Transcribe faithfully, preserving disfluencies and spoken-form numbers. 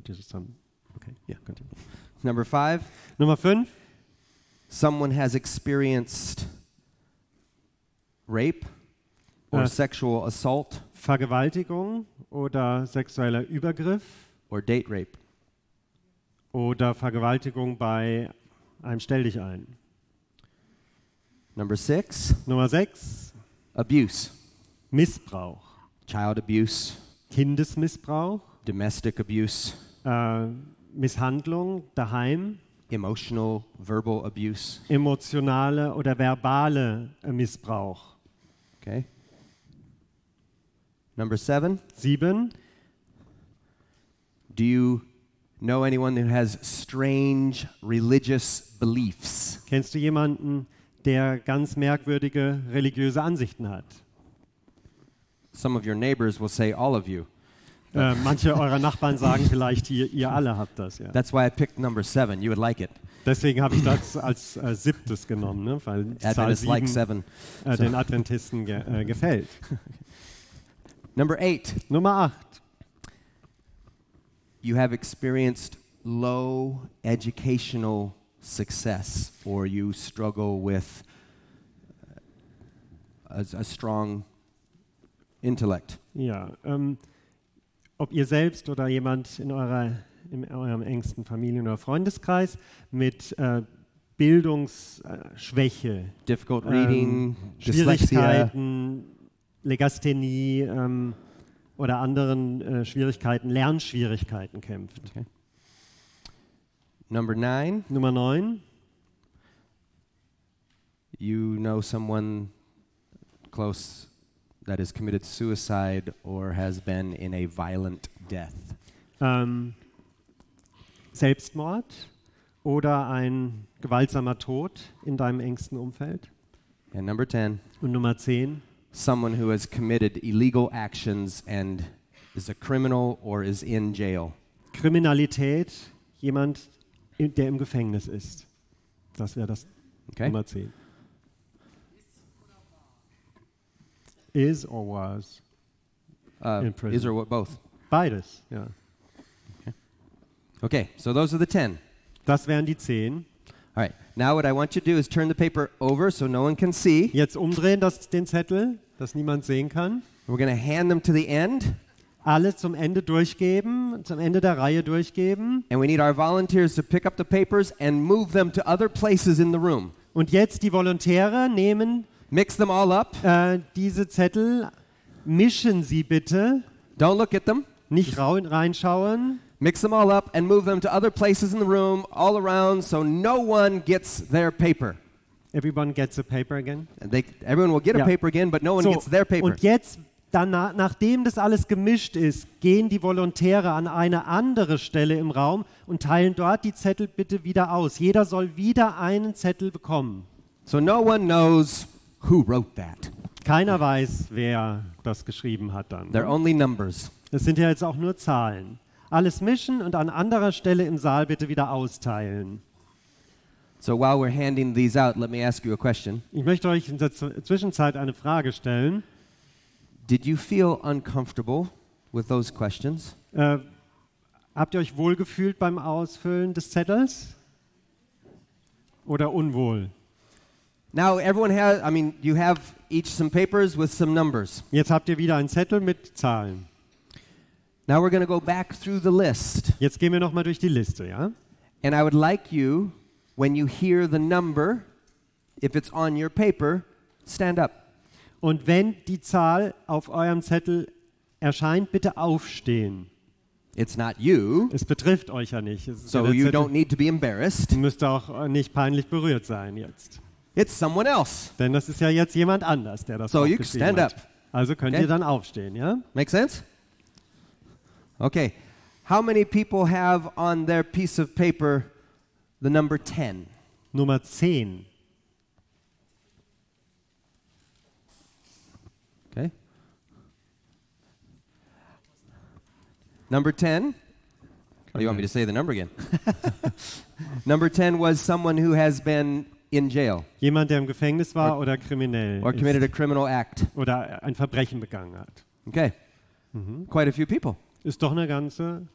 to some. Okay, yeah, continue. Number five, Nummer fünf. someone has experienced rape or Äh, sexual assault Vergewaltigung oder sexueller Übergriff or date rape. oder Vergewaltigung bei einem Stelldichein. Number six, Nummer sechs. abuse, Missbrauch. child abuse, Kindesmissbrauch. domestic abuse, Äh, Misshandlung daheim. emotional, verbal abuse. Emotionale oder verbale äh, Missbrauch. Okay. Number seven, Sieben. do you know anyone who has strange religious beliefs? Kennst du jemanden, der ganz merkwürdige religiöse Ansichten hat? Some of your neighbors will say all of you. Äh, manche eurer Nachbarn sagen vielleicht, ihr, ihr alle habt das. Ja. That's why I picked number seven. You would like it. Deswegen habe ich das als äh, siebtes genommen, ne? Weil die Zahl Adventists like sieben seven. äh, den Adventisten ge äh, gefällt. Number eight, Nummer acht. you have experienced low educational success, or you struggle with a, a strong intellect. Ja, ähm, ob ihr selbst oder jemand in, eurer, in eurem engsten Familien- oder Freundeskreis mit äh, Bildungsschwäche, Difficult ähm, reading, dyslexia, Schwierigkeiten, Legasthenie ähm, oder anderen äh, Schwierigkeiten, Lernschwierigkeiten kämpft. Okay. Number nine, Nummer neun. you know someone close that has committed suicide or has been in a violent death. Ähm, Selbstmord oder ein gewaltsamer Tod in deinem engsten Umfeld. And number ten, Und Nummer zehn. someone who has committed illegal actions and is a criminal or is in jail. Kriminalität, jemand, in- der im Gefängnis ist. Das wäre das Okay? Nummer zehn. Is or was. Uh, In prison. is or what? Both. Beides, ja. Okay, so those are the ten. Das wären die zehn. All right, now what I want you to do is turn the paper over so no one can see. Jetzt umdrehen das, den Zettel, dass niemand sehen kann. We're going to hand them to the end, Alle zum Ende durchgeben, zum Ende der Reihe durchgeben. and we need our volunteers to pick up the papers and move them to other places in the room. Und jetzt die Volontäre nehmen Mix them all up. äh, diese Zettel, mischen sie bitte, Don't look at them. nicht rau- reinschauen. Mix them all up and move them to other places in the room all around so no one gets their paper. Everyone gets a paper again. And they, everyone will get a Ja. paper again, but no one So, gets their paper. und jetzt, danach, nachdem das alles gemischt ist, gehen die Volontäre an eine andere Stelle im Raum und teilen dort die Zettel bitte wieder aus. Jeder soll wieder einen Zettel bekommen. So no one knows who wrote that. Keiner weiß, wer das geschrieben hat dann. They're only numbers. Das sind ja jetzt auch nur Zahlen. Alles mischen und an anderer Stelle im Saal bitte wieder austeilen. So while we're handing these out, let me ask you a question. Ich möchte euch in der Z- Zwischenzeit eine Frage stellen. Did you feel uncomfortable with those questions? Äh, habt ihr euch wohlgefühlt beim Ausfüllen des Zettels? Oder unwohl? Now everyone has, I mean, you have each some papers with some numbers. Jetzt habt ihr wieder einen Zettel mit Zahlen. Now we're going to go back through the list. Jetzt gehen wir nochmal durch die Liste, ja? And I would like you, when you hear the number, if it's on your paper, stand up. Und wenn die Zahl auf eurem Zettel erscheint, bitte aufstehen. It's not you, Es betrifft euch ja nicht. Es ist ja so der you Zettel. don't need to be embarrassed. Ihr müsst auch nicht peinlich berührt sein jetzt. It's someone else. Denn das ist ja jetzt jemand anders, der das So you aufgeschrieben stand hat. up. Also könnt Okay. ihr dann aufstehen, ja? Make sense? Okay. How many people have on their piece of paper the number ten? Nummer zehn. Okay. Number ten. Oh, you want me to say the number again? Number ten was someone who has been in jail Jemand, der im Gefängnis war oder kriminell or committed a ist criminal act. oder ein Verbrechen begangen hat. Okay. Quite a few people. Ist doch eine ganze